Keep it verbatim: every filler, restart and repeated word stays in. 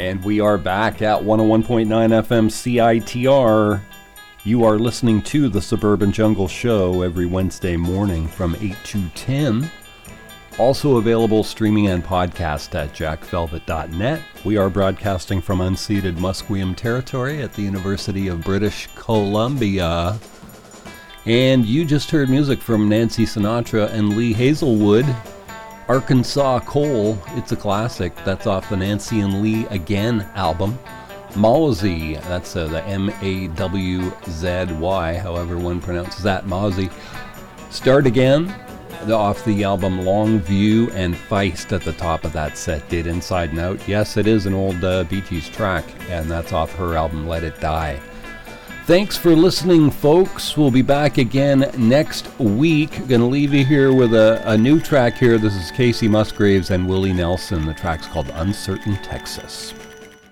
And we are back at one oh one point nine F M C I T R. You are listening to the Suburban Jungle Show every Wednesday morning from eight to ten. Also available streaming and podcast at jack velvet dot net. We are broadcasting from unceded Musqueam territory at the University of British Columbia. And you just heard music from Nancy Sinatra and Lee Hazelwood. Arkansas Coal, it's a classic. That's off the Nancy and Lee Again album. Mawzy, that's uh, the M A W Z Y, however one pronounces that, Mawzy. Start Again, off the album Longview, and Feist at the top of that set did Inside and Out. Yes, it is an old uh, Bee Gees track, and that's off her album Let It Die. Thanks for listening, folks. We'll be back again next week. Gonna leave you here with a, a new track here. This is Casey Musgraves and Willie Nelson. The track's called Uncertain Texas.